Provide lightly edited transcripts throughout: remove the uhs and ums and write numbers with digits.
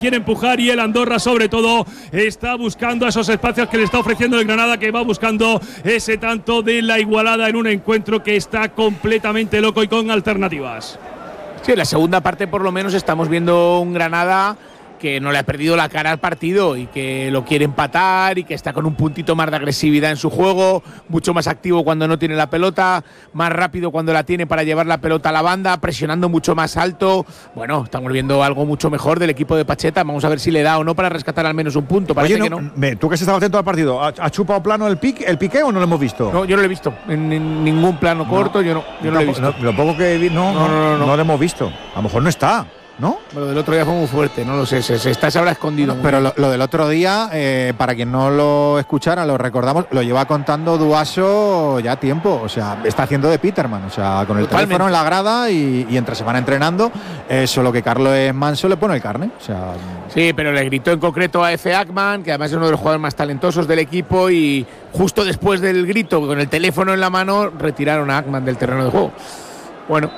quiere empujar y el Andorra sobre todo está buscando esos espacios que le está ofreciendo el Granada, que va buscando ese tanto de la igualada en un encuentro que está completamente loco y con alternativas. Sí, en la segunda parte por lo menos estamos viendo un Granada que no le ha perdido la cara al partido y que lo quiere empatar y que está con un puntito más de agresividad en su juego, mucho más activo cuando no tiene la pelota, más rápido cuando la tiene para llevar la pelota a la banda, presionando mucho más alto. Bueno, estamos viendo algo mucho mejor del equipo de Pacheta. Vamos a ver si le da o no para rescatar al menos un punto. Parece que no. Tú que has estado atento al partido, ¿ha chupado plano el piqué o no lo hemos visto? No, yo no lo he visto. En ningún plano corto, yo no lo he visto. Lo poco que vi, no lo hemos visto. A lo mejor no está, ¿no? Lo del otro día fue muy fuerte, no lo sé, se habrá escondido. Pero lo del otro día, para quien no lo escuchara, lo recordamos, lo lleva contando Duaso ya tiempo, o sea, está haciendo de Peterman, o sea, con el teléfono en la grada y entre semana entrenando, solo que Carlos Manso le pone el carne, o sea… Sí, pero le gritó en concreto a Efe Ackman, que además es uno de los jugadores más talentosos del equipo, y justo después del grito, con el teléfono en la mano, retiraron a Ackman del terreno de juego. Bueno…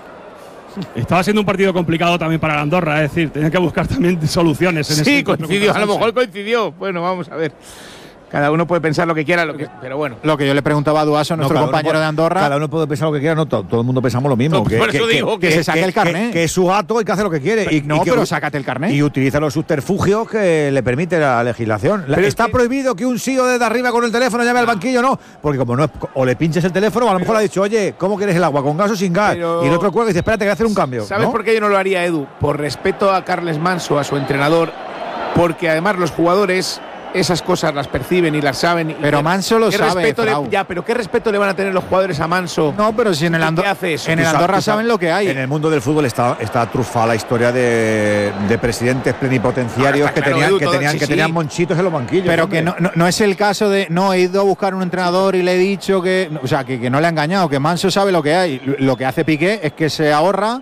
Estaba siendo un partido complicado también para la Andorra, es decir, tenía que buscar también soluciones. Sí, coincidió, a lo mejor coincidió. Bueno, vamos a ver. Cada uno puede pensar lo que quiera, pero bueno. Lo que yo le preguntaba a Duaso, nuestro compañero de Andorra… Cada uno puede pensar lo que quiera, no, todo el mundo pensamos lo mismo. Por eso digo que se saque el carné. Que es su gato y que hace lo que quiere. Pero sácate el carné. Y utiliza los subterfugios que le permite la legislación. Pero está prohibido que un CEO desde arriba con el teléfono llame al banquillo, no. Porque como no es, o le pinches el teléfono, o a lo mejor le ha dicho, oye, ¿cómo quieres el agua? ¿Con gas o sin gas? Y el otro cuelga y dice, espérate, que voy a hacer un cambio. ¿Sabes por qué yo no lo haría, Edu? Por respeto a Carles Manso, a su entrenador, porque además los jugadores… esas cosas las perciben y las saben. Pero Manso lo sabe, pero ¿qué respeto le van a tener los jugadores a Manso? No, pero si en el Andorra saben lo que hay. En el mundo del fútbol está trufada la historia de presidentes plenipotenciarios que tenían monchitos en los banquillos. Pero que no es el caso de… No, he ido a buscar un entrenador y le he dicho que… O sea, que no le ha engañado, que Manso sabe lo que hay. Lo que hace Piqué es que se ahorra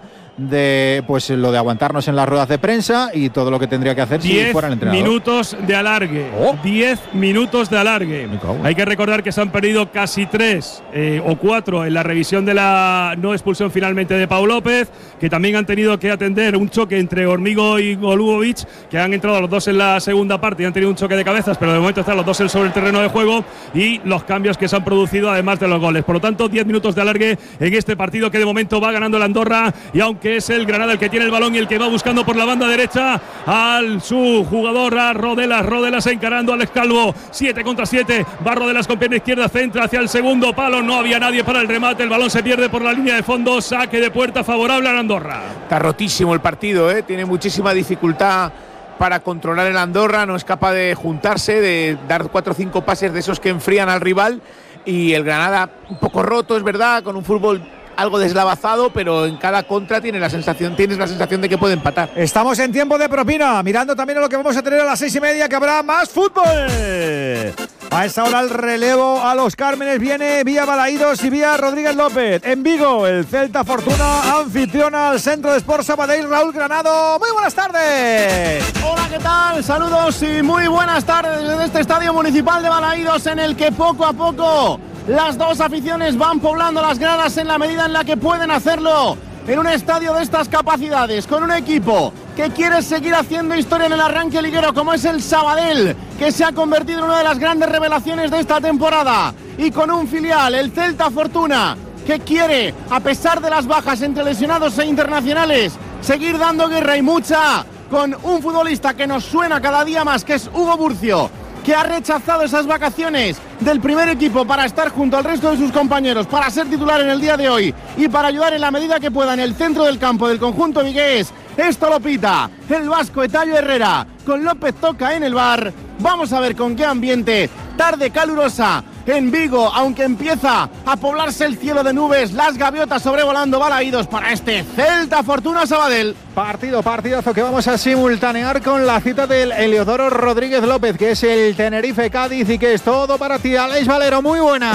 de pues lo de aguantarnos en las ruedas de prensa y todo lo que tendría que hacer si fuera el entrenador. 10 minutos de alargue. 10 minutos de alargue. Hay que recordar que se han perdido casi 3 o 4 en la revisión de la no expulsión finalmente de Pau López, que también han tenido que atender un choque entre Hormigo y Golubovic, que han entrado los dos en la segunda parte y han tenido un choque de cabezas, pero de momento están los dos sobre el terreno de juego, y los cambios que se han producido además de los goles. Por lo tanto, 10 minutos de alargue en este partido que de momento va ganando el Andorra, y aunque es el Granada el que tiene el balón y el que va buscando por la banda derecha al su jugador, a Rodelas encarando al Alex Calvo, 7 contra 7, va Rodelas con pierna izquierda, centra hacia el segundo palo, no había nadie para el remate, el balón se pierde por la línea de fondo, saque de puerta favorable a Andorra. Está rotísimo el partido, tiene muchísima dificultad para controlar el Andorra, no es capaz de juntarse, de dar 4 o 5 pases de esos que enfrían al rival, y el Granada un poco roto, es verdad, con un fútbol algo deslavazado, pero en cada contra tienes la sensación de que puede empatar. Estamos en tiempo de propina, mirando también a lo que vamos a tener a las 6:30, que habrá más fútbol. A esa hora el relevo a los Cármenes viene vía Balaídos y vía Rodríguez López. En Vigo, el Celta Fortuna anfitriona al Centro de Sport Sabadell, Raúl Granado. Muy buenas tardes. Hola, ¿qué tal? Saludos y muy buenas tardes desde este Estadio Municipal de Balaídos, en el que poco a poco las dos aficiones van poblando las gradas en la medida en la que pueden hacerlo en un estadio de estas capacidades, con un equipo que quiere seguir haciendo historia en el arranque liguero, como es el Sabadell, que se ha convertido en una de las grandes revelaciones de esta temporada, y con un filial, el Celta Fortuna, que quiere, a pesar de las bajas entre lesionados e internacionales, seguir dando guerra y mucha, con un futbolista que nos suena cada día más, que es Hugo Burcio, que ha rechazado esas vacaciones del primer equipo para estar junto al resto de sus compañeros, para ser titular en el día de hoy y para ayudar en la medida que pueda en el centro del campo del conjunto vigués. Esto lo pita el vasco Etallo Herrera, con López Toca en el bar. Vamos a ver con qué ambiente. Tarde calurosa en Vigo, aunque empieza a poblarse el cielo de nubes, las gaviotas sobrevolando Balaídos para este Celta Fortuna Sabadell. Partidazo que vamos a simultanear con la cita del Heliodoro Rodríguez López, que es el Tenerife Cádiz, y que es todo para ti, Aleix Valero. Muy buena.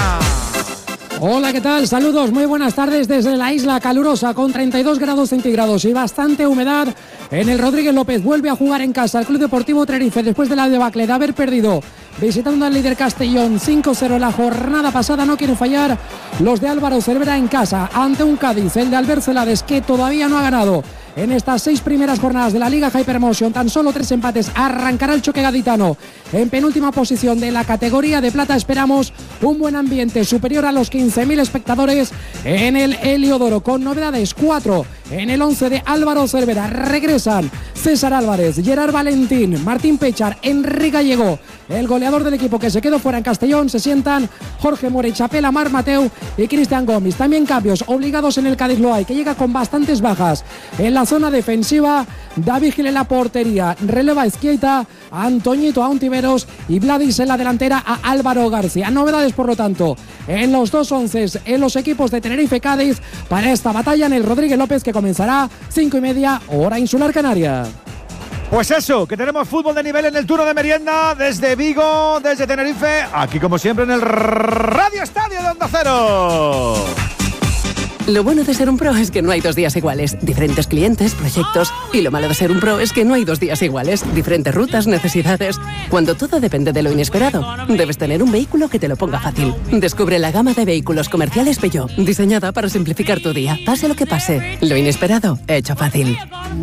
Hola, ¿qué tal? Saludos, muy buenas tardes desde la isla calurosa con 32 grados centígrados y bastante humedad en el Rodríguez López. Vuelve a jugar en casa el Club Deportivo Tenerife después de la debacle de haber perdido visitando al líder Castellón 5-0 la jornada pasada. No quieren fallar los de Álvaro Cervera en casa ante un Cádiz, el de Albert Celades, que todavía no ha ganado en estas 6 primeras jornadas de la Liga Hypermotion. Tan solo 3 empates. Arrancará el choque gaditano en penúltima posición de la categoría de plata. Esperamos un buen ambiente superior a los 15.000 espectadores en el Heliodoro, con novedades: 4 en el 11 de Álvaro Cervera. Regresan César Álvarez, Gerard Valentín, Martín Pechar, Enrique Gallego, el goleador del equipo que se quedó fuera en Castellón. Se sientan Jorge More, Chapela, Marc Mateu y Cristian Gómez. También cambios obligados en el Cádiz Loay, que llega con bastantes bajas en la zona defensiva. David Gil en la portería, releva Izquierda, Antoñito Auntiveros y Vladis en la delantera a Álvaro García. Novedades, por lo tanto, en los 2 onces en los equipos de Tenerife Cádiz para esta batalla en el Rodríguez López, que comenzará 5:30 hora insular canaria. Pues eso, que tenemos fútbol de nivel en el turno de merienda desde Vigo, desde Tenerife, aquí como siempre en el Radio Estadio de Onda Cero. Lo bueno de ser un pro es que no hay 2 días iguales. Diferentes clientes, proyectos. Y lo malo de ser un pro es que no hay 2 días iguales. Diferentes rutas, necesidades. Cuando todo depende de lo inesperado, debes tener un vehículo que te lo ponga fácil. Descubre la gama de vehículos comerciales Peugeot, diseñada para simplificar tu día. Pase lo que pase, lo inesperado, hecho fácil.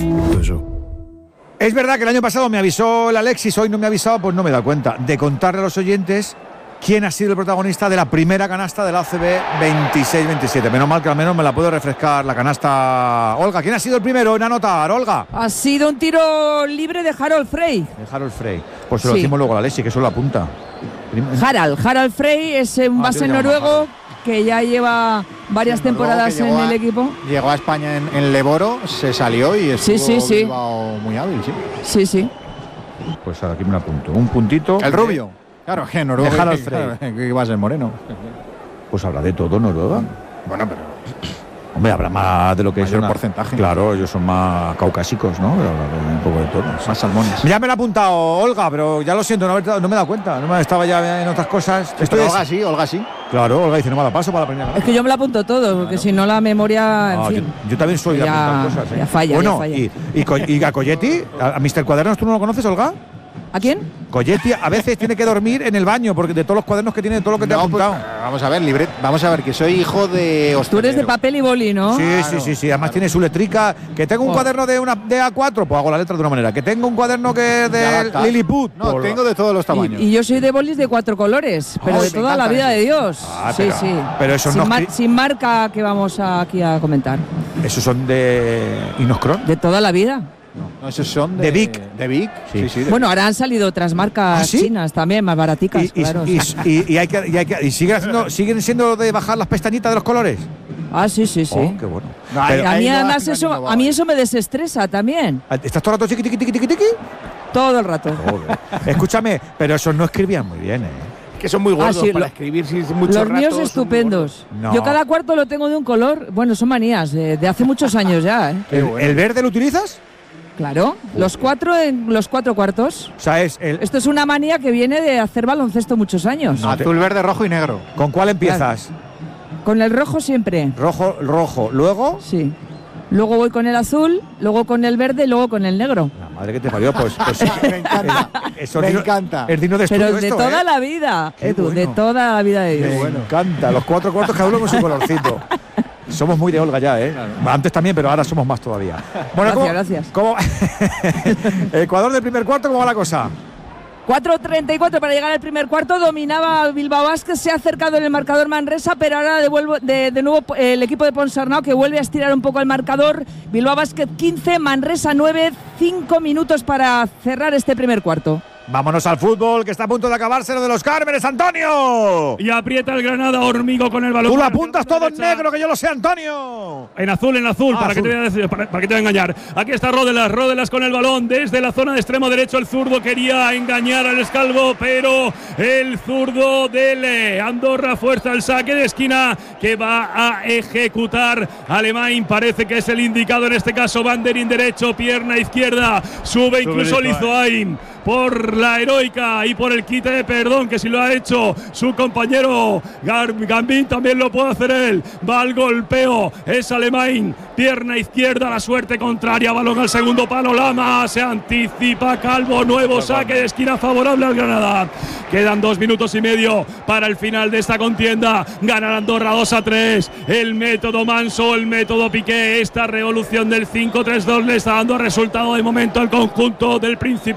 Es verdad que el año pasado me avisó el Alexis, hoy no me ha avisado, pues no me he dado cuenta de contarle a los oyentes quién ha sido el protagonista de la primera canasta del ACB 26-27. Menos mal que al menos me la puedo refrescar la canasta. Olga, ¿quién ha sido el primero en anotar? Olga. Ha sido un tiro libre de Harold Frey. De Harold Frey. Pues se lo decimos luego a Alexis, que eso lo apunta. Harald Frey es un base noruego que ya lleva varias temporadas en el equipo. Llegó a España en Leboro, se salió y estuvo Bilbao muy hábil, sí. Pues aquí me lo apunto. Un puntito. El rubio. Claro, que Noruega. De Harold Frey. Que va a ser moreno. Pues habla de todo Noruega. Bueno, pero hombre, habrá más de lo que es el porcentaje. Claro, ellos son más caucásicos, ¿no? Un poco de todo. Más salmones. Ya me lo ha apuntado Olga, pero ya lo siento, no me he dado cuenta. No me estaba ya en otras cosas. Pero Olga sí. Claro, Olga dice, no me la paso para la primera. Es que yo me la apunto todo, porque si no la memoria, en fin, yo también soy de apuntar cosas. Ya falla, bueno, ya falla. Y a Colletti, a Mr. Cuadernos, ¿tú no lo conoces, Olga? ¿A quién? Colletti a veces tiene que dormir en el baño porque de todos los cuadernos que tiene, de todo lo que te ha apuntado. Pues, vamos a ver, que soy hijo de hostelero. Tú eres de papel y boli, ¿no? Sí, claro. Sí. Además tiene su letrica. Que tengo un cuaderno de A4, pues hago la letra de una manera. Que tengo un cuaderno que es de Lilliput. No, pues tengo de todos los tamaños. Y yo soy de bolis de 4 colores, pero de toda la vida de Dios. Sí. Pero eso sin marca que vamos aquí a comentar. ¿Esos son de Inoscron? De toda la vida. No, esos son de Vic. ¿De Vic? Sí. Bueno, ahora han salido otras marcas chinas también, más baraticas, claro. Y siguen siendo de bajar las pestañitas de los colores. Sí. Oh, qué bueno. A mí además a mí eso me desestresa también. ¿Estás todo el rato tiqui? Todo el rato. Joder. Escúchame, pero esos no escribían muy bien, Que son muy gordos para escribir mucho Los míos estupendos. No. Yo cada cuarto lo tengo de un color. Bueno, son manías de hace muchos años ya. ¿El verde lo utilizas? Claro, los 4 en los 4 cuartos. O sea, Esto es una manía que viene de hacer baloncesto muchos años. Azul, verde, rojo y negro. ¿Con cuál empiezas? Con el rojo siempre. Rojo. ¿Luego? Sí. Luego voy con el azul, luego con el verde y luego con el negro. La madre que te parió, pues me encanta. Me encanta. Es digno de estudio. Pero de toda la vida, Edu, bueno. De toda la vida de Dios. Me encanta. Los 4 cuartos cada uno con su colorcito. Somos muy de Olga ya, ¿eh? Claro. Antes también, pero ahora somos más todavía. Bueno, gracias. Ecuador del primer cuarto, ¿cómo va la cosa? 4:34 para llegar al primer cuarto. Dominaba Bilbao Basket, se ha acercado en el marcador Manresa, pero ahora de nuevo el equipo de Ponsarnau, que vuelve a estirar un poco el marcador. Bilbao Basket 15, Manresa 9, 5 minutos para cerrar este primer cuarto. Vámonos al fútbol, que está a punto de acabarse lo de los Cármenes, Antonio. Y aprieta el Granada, Hormigo con el balón. Tú lo apuntas todo en negro, que yo lo sé, Antonio. En azul, para que te voy a engañar. Aquí está Rodelas con el balón desde la zona de extremo derecho. El zurdo quería engañar al Escalvo, pero el zurdo de Andorra fuerza el saque de esquina que va a ejecutar Alemán. Parece que es el indicado en este caso. Banderín derecho, pierna izquierda, sube incluso Lizoain por la heroica y por el quite de perdón, que si lo ha hecho su compañero Gambín, también lo puede hacer él. Va al golpeo, es Alemán, pierna izquierda, la suerte contraria, balón al segundo palo, Lama, se anticipa Calvo, nuevo saque de esquina favorable al Granada. Quedan 2 minutos y medio para el final de esta contienda. Gana Andorra 2-3. El método Manso, el método Piqué, esta revolución del 5-3-2 le está dando resultado de momento al conjunto del Príncipe